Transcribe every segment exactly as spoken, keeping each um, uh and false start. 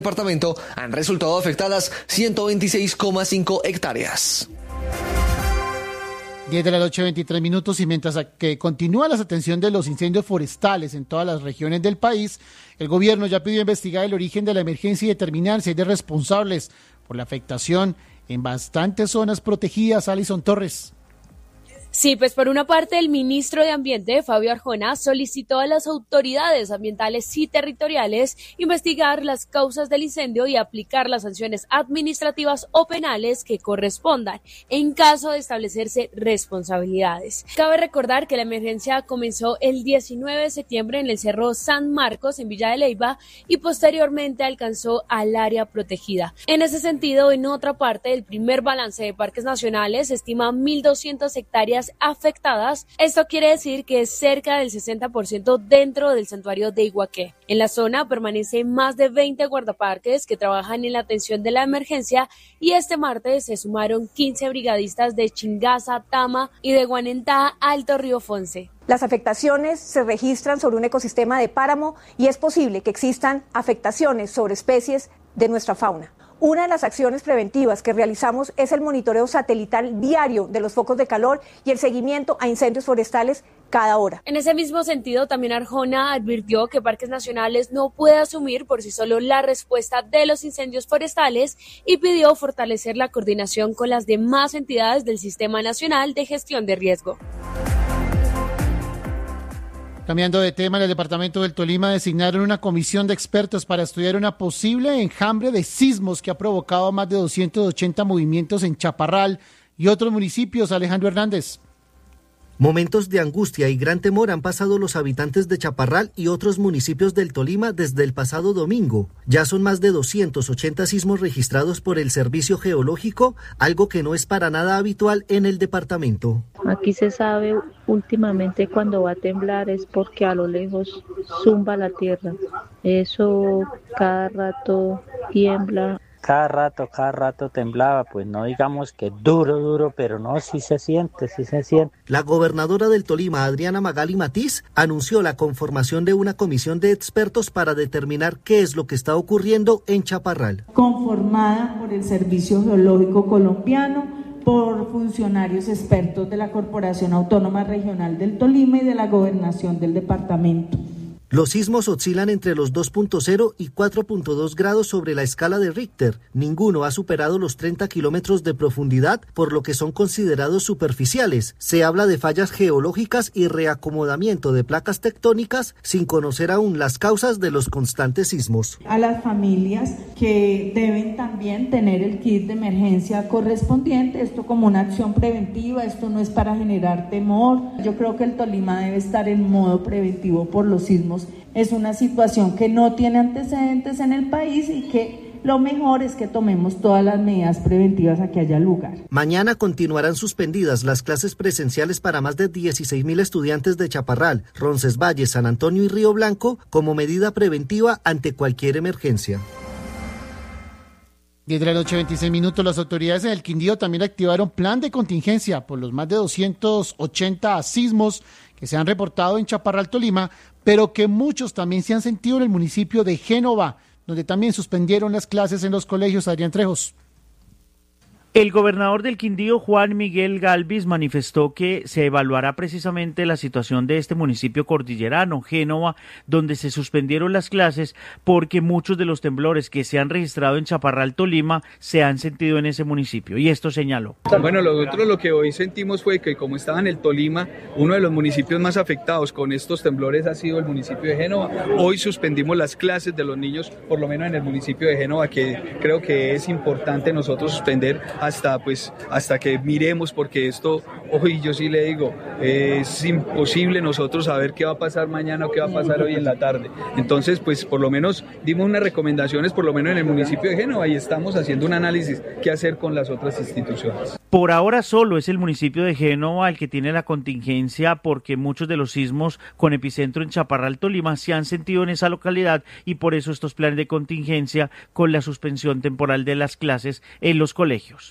departamento han resultado afectadas ciento veintiséis coma cinco hectáreas. diez de la noche, veintitrés minutos, y mientras que continúa la atención de los incendios forestales en todas las regiones del país, el gobierno ya pidió investigar el origen de la emergencia y determinar si hay de responsables por la afectación en bastantes zonas protegidas. Alison Torres. Sí, pues por una parte el ministro de Ambiente, Fabio Arjona, solicitó a las autoridades ambientales y territoriales investigar las causas del incendio y aplicar las sanciones administrativas o penales que correspondan en caso de establecerse responsabilidades. Cabe recordar que la emergencia comenzó el diecinueve de septiembre en el Cerro San Marcos en Villa de Leyva y posteriormente alcanzó al área protegida. En ese sentido, en otra parte, el primer balance de parques nacionales estima mil doscientas hectáreas afectadas. Esto quiere decir que es cerca del sesenta por ciento dentro del santuario de Iguaqué. En la zona permanecen más de veinte guardaparques que trabajan en la atención de la emergencia y este martes se sumaron quince brigadistas de Chingaza, Tama y de Guanentá, Alto Río Fonce. Las afectaciones se registran sobre un ecosistema de páramo y es posible que existan afectaciones sobre especies de nuestra fauna. Una de las acciones preventivas que realizamos es el monitoreo satelital diario de los focos de calor y el seguimiento a incendios forestales cada hora. En ese mismo sentido, también Arjona advirtió que Parques Nacionales no puede asumir por sí solo la respuesta de los incendios forestales y pidió fortalecer la coordinación con las demás entidades del Sistema Nacional de Gestión de Riesgo. Cambiando de tema, en el departamento del Tolima designaron una comisión de expertos para estudiar una posible enjambre de sismos que ha provocado más de doscientos ochenta movimientos en Chaparral y otros municipios. Alejandro Hernández. Momentos de angustia y gran temor han pasado los habitantes de Chaparral y otros municipios del Tolima desde el pasado domingo. Ya son más de doscientos ochenta sismos registrados por el Servicio Geológico, algo que no es para nada habitual en el departamento. Aquí se sabe últimamente cuando va a temblar es porque a lo lejos zumba la tierra. Eso cada rato tiembla. Cada rato, cada rato temblaba, pues no digamos que duro, duro, pero no, sí se siente, sí se siente. La gobernadora del Tolima, Adriana Magali Matiz, anunció la conformación de una comisión de expertos para determinar qué es lo que está ocurriendo en Chaparral. Conformada por el Servicio Geológico Colombiano, por funcionarios expertos de la Corporación Autónoma Regional del Tolima y de la Gobernación del departamento. Los sismos oscilan entre los dos punto cero y cuatro punto dos grados sobre la escala de Richter. Ninguno ha superado los treinta kilómetros de profundidad, por lo que son considerados superficiales. Se habla de fallas geológicas y reacomodamiento de placas tectónicas sin conocer aún las causas de los constantes sismos. A las familias que deben también tener el kit de emergencia correspondiente, esto como una acción preventiva, esto no es para generar temor. Yo creo que el Tolima debe estar en modo preventivo por los sismos. Es una situación que no tiene antecedentes en el país y que lo mejor es que tomemos todas las medidas preventivas a que haya lugar. Mañana continuarán suspendidas las clases presenciales para más de dieciséis mil estudiantes de Chaparral, Roncesvalles, San Antonio y Río Blanco como medida preventiva ante cualquier emergencia. diez de la noche, veintiséis minutos, las autoridades del Quindío también activaron plan de contingencia por los más de doscientos ochenta sismos que se han reportado en Chaparral, Tolima, pero que muchos también se han sentido en el municipio de Génova, donde también suspendieron las clases en los colegios. Adrián Trejos. El gobernador del Quindío, Juan Miguel Galvis, manifestó que se evaluará precisamente la situación de este municipio cordillerano, Génova, donde se suspendieron las clases porque muchos de los temblores que se han registrado en Chaparral, Tolima, se han sentido en ese municipio, y esto señaló. Bueno, nosotros lo que hoy sentimos fue que como estaba en el Tolima, uno de los municipios más afectados con estos temblores ha sido el municipio de Génova. Hoy suspendimos las clases de los niños, por lo menos en el municipio de Génova, que creo que es importante nosotros suspender hasta pues hasta que miremos, porque esto, hoy yo sí le digo, eh, es imposible nosotros saber qué va a pasar mañana o qué va a pasar hoy en la tarde. Entonces, pues por lo menos dimos unas recomendaciones, por lo menos en el municipio de Génova, y estamos haciendo un análisis qué hacer con las otras instituciones. Por ahora solo es el municipio de Génova el que tiene la contingencia, porque muchos de los sismos con epicentro en Chaparral, Tolima, se han sentido en esa localidad, y por eso estos planes de contingencia con la suspensión temporal de las clases en los colegios.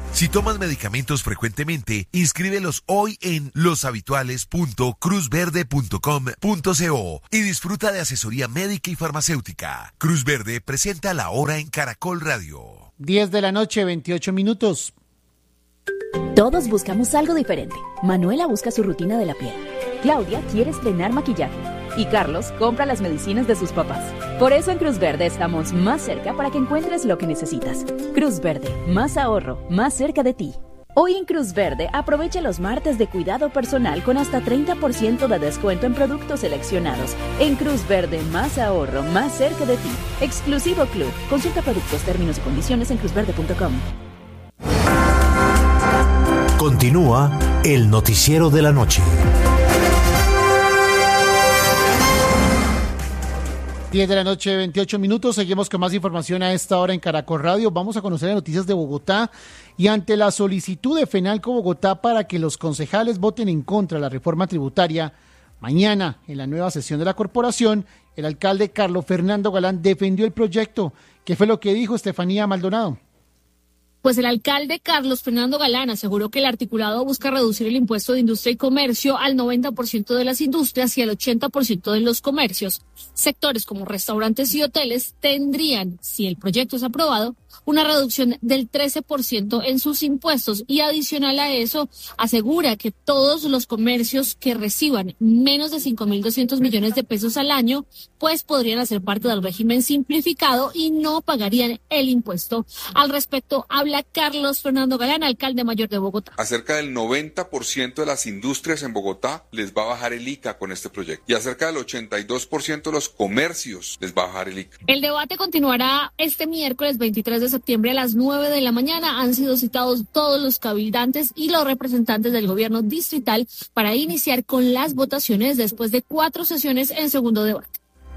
Si tomas medicamentos frecuentemente, inscríbelos hoy en loshabituales punto cruz verde punto com punto co y disfruta de asesoría médica y farmacéutica. Cruz Verde presenta La Hora en Caracol Radio. diez de la noche, veintiocho minutos. Todos buscamos algo diferente. Manuela busca su rutina de la piel. Claudia quiere estrenar maquillaje. Y Carlos compra las medicinas de sus papás. Por eso en Cruz Verde estamos más cerca para que encuentres lo que necesitas. Cruz Verde, más ahorro, más cerca de ti. Hoy en Cruz Verde aprovecha los martes de cuidado personal con hasta treinta por ciento de descuento en productos seleccionados. En Cruz Verde, más ahorro, más cerca de ti. Exclusivo Club. Consulta productos, términos y condiciones en cruz verde punto com. Continúa el noticiero de la noche. diez de la noche, veintiocho minutos. Seguimos con más información a esta hora en Caracol Radio. Vamos a conocer las noticias de Bogotá. Y ante la solicitud de FENALCO Bogotá para que los concejales voten en contra de la reforma tributaria, mañana, en la nueva sesión de la corporación, el alcalde Carlos Fernando Galán defendió el proyecto. ¿Qué fue lo que dijo Estefanía Maldonado? Pues el alcalde Carlos Fernando Galán aseguró que el articulado busca reducir el impuesto de industria y comercio al noventa por ciento de las industrias y al ochenta por ciento de los comercios. Sectores como restaurantes y hoteles tendrían, si el proyecto es aprobado, una reducción del trece por ciento en sus impuestos y adicional a eso asegura que todos los comercios que reciban menos de cinco mil doscientos millones de pesos al año pues podrían hacer parte del régimen simplificado y no pagarían el impuesto. Al respecto habla Carlos Fernando Galán, alcalde mayor de Bogotá. A cerca del noventa por ciento de las industrias en Bogotá les va a bajar el I C A con este proyecto y a cerca del ochenta y dos por ciento de los comercios les va a bajar el I C A. El debate continuará este miércoles veintitrés de septiembre a las nueve de la mañana. Han sido citados todos los cabildantes y los representantes del gobierno distrital para iniciar con las votaciones después de cuatro sesiones en segundo debate.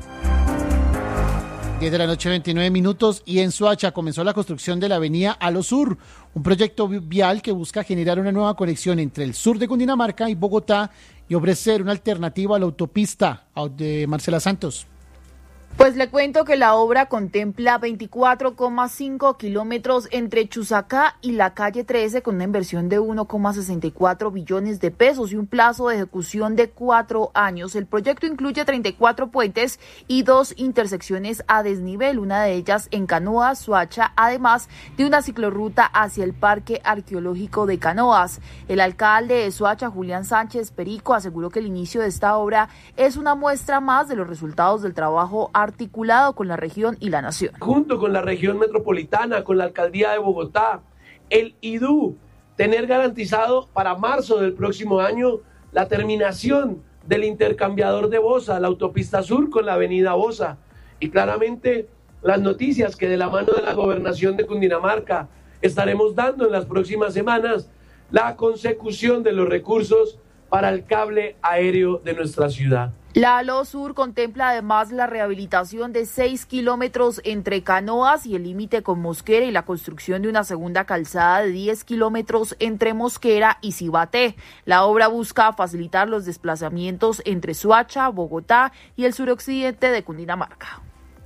diez de la noche, veintinueve minutos, y en Soacha comenzó la construcción de la avenida Alo Sur, un proyecto vial que busca generar una nueva conexión entre el sur de Cundinamarca y Bogotá y ofrecer una alternativa a la autopista de Marcela Santos. Pues le cuento que la obra contempla veinticuatro coma cinco kilómetros entre Chusacá y la calle trece con una inversión de uno coma sesenta y cuatro billones de pesos y un plazo de ejecución de cuatro años. El proyecto incluye treinta y cuatro puentes y dos intersecciones a desnivel, una de ellas en Canoas, Soacha, además de una ciclorruta hacia el Parque Arqueológico de Canoas. El alcalde de Soacha, Julián Sánchez Perico, aseguró que el inicio de esta obra es una muestra más de los resultados del trabajo articulado con la región y la nación. Junto con la región metropolitana, con la alcaldía de Bogotá, el I D U, tener garantizado para marzo del próximo año la terminación del intercambiador de Bosa, la autopista sur con la avenida Bosa. Y claramente las noticias que de la mano de la gobernación de Cundinamarca estaremos dando en las próximas semanas, la consecución de los recursos para el cable aéreo de nuestra ciudad. La Alo Sur contempla además la rehabilitación de seis kilómetros entre Canoas y el límite con Mosquera y la construcción de una segunda calzada de diez kilómetros entre Mosquera y Cibaté. La obra busca facilitar los desplazamientos entre Soacha, Bogotá y el suroccidente de Cundinamarca.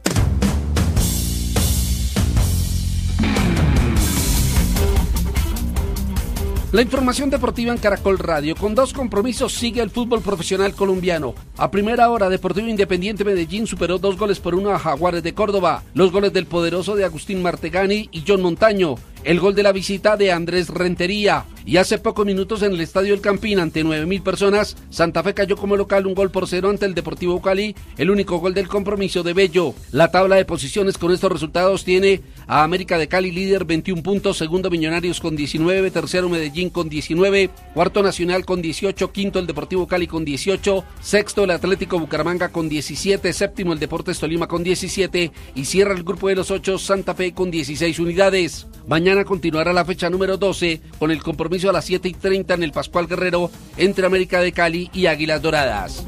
La información deportiva en Caracol Radio. Con dos compromisos sigue el fútbol profesional colombiano. A primera hora, Deportivo Independiente Medellín superó dos goles por uno a Jaguares de Córdoba. Los goles del poderoso de Agustín Martegani y John Montaño. El gol de la visita de Andrés Rentería. Y hace pocos minutos en el Estadio El Campín, ante nueve mil personas, Santa Fe cayó como local un gol por cero ante el Deportivo Cali, el único gol del compromiso de Bello. La tabla de posiciones con estos resultados tiene a América de Cali líder veintiún puntos, segundo Millonarios con diecinueve, tercero Medellín con diecinueve, cuarto Nacional con dieciocho, quinto el Deportivo Cali con dieciocho, sexto el Atlético Bucaramanga con diecisiete, séptimo el Deportes Tolima con diecisiete y cierra el grupo de los ocho Santa Fe con dieciséis unidades. Mañana continuará la fecha número doce con el compromiso a las siete y treinta en el Pascual Guerrero entre América de Cali y Águilas Doradas.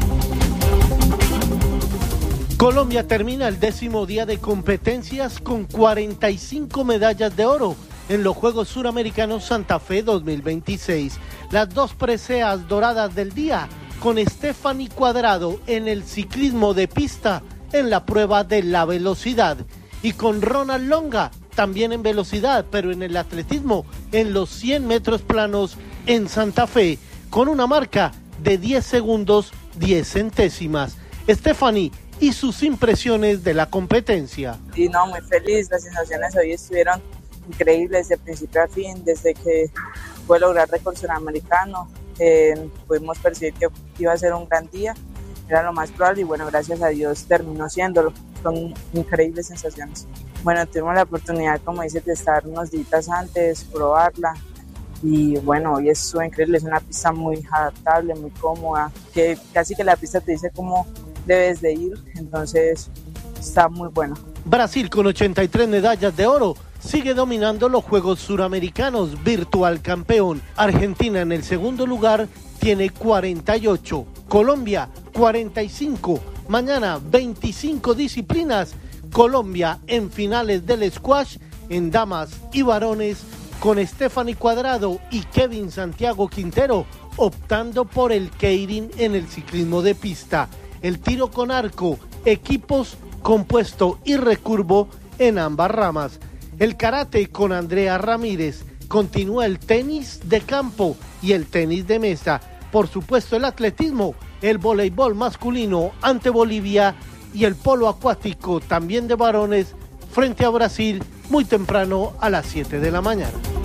Colombia termina el décimo día de competencias con cuarenta y cinco medallas de oro en los Juegos Suramericanos Santa Fe dos mil veintiséis. Las dos preseas doradas del día con Stephanie Cuadrado en el ciclismo de pista en la prueba de la velocidad y con Ronald Longa también en velocidad, pero en el atletismo en los cien metros planos en Santa Fe, con una marca de diez segundos, diez centésimas. Stephanie y sus impresiones de la competencia. Y no, muy feliz, las sensaciones hoy estuvieron increíbles de principio a fin, desde que pude lograr récord suramericano, eh, pudimos percibir que iba a ser un gran día, era lo más probable y bueno, gracias a Dios terminó siéndolo, son increíbles sensaciones. Bueno, tuvimos la oportunidad, como dices, de estar unos días antes, probarla y bueno, hoy estuvo increíble, es una pista muy adaptable, muy cómoda, que casi que la pista te dice cómo debes de ir, entonces está muy bueno. Brasil, con ochenta y tres medallas de oro, sigue dominando los Juegos Suramericanos, virtual campeón. Argentina en el segundo lugar tiene cuarenta y ocho, Colombia cuarenta y cinco, mañana veinticinco disciplinas, Colombia en finales del squash, en damas y varones, con Stephanie Cuadrado y Kevin Santiago Quintero optando por el keirin en el ciclismo de pista. El tiro con arco, equipos compuesto y recurvo en ambas ramas. El karate con Andrea Ramírez. Continúa el tenis de campo y el tenis de mesa. Por supuesto el atletismo, el voleibol masculino ante Bolivia y el polo acuático también de varones frente a Brasil muy temprano a las siete de la mañana.